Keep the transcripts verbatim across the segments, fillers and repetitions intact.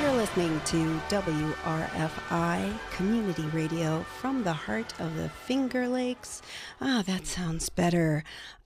listening to W R F I Community Radio from the heart of the Finger Lakes. Ah, that sounds better.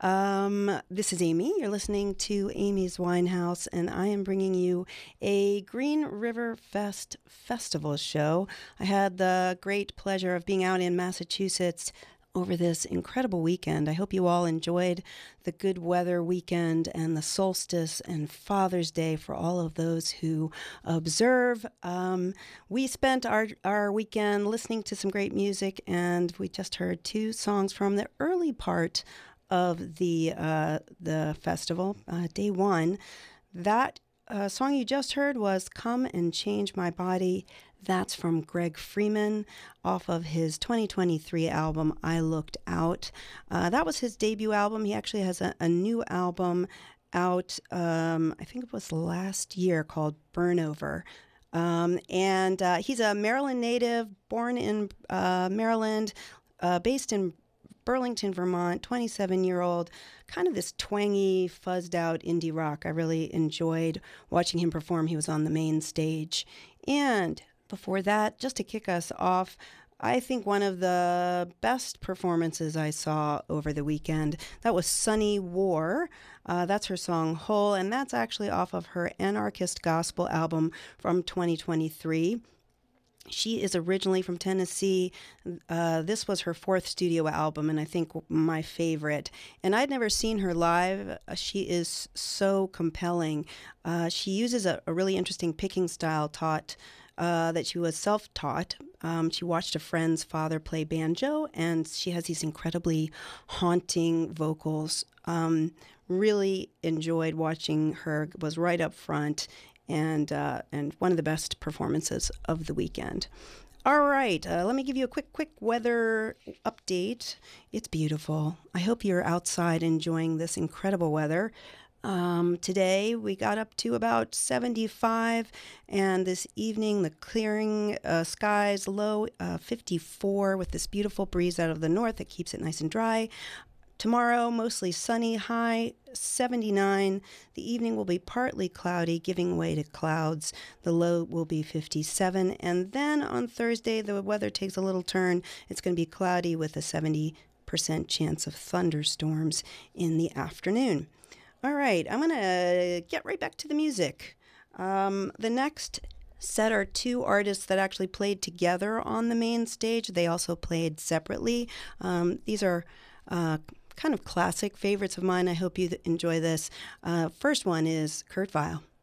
Um, this is Amy. You're listening to Amy's Winehouse, and I am bringing you a Green River Fest festival show. I had the great pleasure of being out in Massachusetts over this incredible weekend. I hope you all enjoyed the good weather weekend and the solstice and Father's Day for all of those who observe. Um, we spent our, our weekend listening to some great music, and we just heard two songs from the early part of the uh, the festival, uh, day one. That uh, song you just heard was Come and Change My Body. That's from Greg Freeman off of his twenty twenty-three album, I Looked Out. Uh, that was his debut album. He actually has a, a new album out, um, I think it was last year, called Burnover. Um, and uh, he's a Maryland native, born in uh, Maryland, uh, based in Burlington, Vermont, twenty-seven-year-old, kind of this twangy, fuzzed-out indie rock. I really enjoyed watching him perform. He was on the main stage. And before that, just to kick us off, I think one of the best performances I saw over the weekend, that was Sunny War. Uh, that's her song Whole, and that's actually off of her Anarchist Gospel album from twenty twenty-three. She is originally from Tennessee. Uh, this was her fourth studio album, and I think my favorite. And I'd never seen her live. Uh, she is so compelling. Uh, she uses a, a really interesting picking style taught uh, that she was self-taught. Um, she watched a friend's father play banjo, and she has these incredibly haunting vocals. Um, really enjoyed watching her, was right up front. And uh, and one of the best performances of the weekend. All right, uh, let me give you a quick, quick weather update. It's beautiful. I hope you're outside enjoying this incredible weather. Um, today we got up to about seventy-five, and this evening the clearing uh, skies low uh, fifty-four with this beautiful breeze out of the north that keeps it nice and dry. Tomorrow, mostly sunny, high seventy-nine. The evening will be partly cloudy, giving way to clouds. The low will be fifty-seven. And then on Thursday, the weather takes a little turn. It's going to be cloudy with a seventy percent chance of thunderstorms in the afternoon. All right, I'm going to get right back to the music. Um, the next set are two artists that actually played together on the main stage. They also played separately. Um, these are Uh, kind of classic favorites of mine. I hope you enjoy this. Uh, first one is Kurt Vile.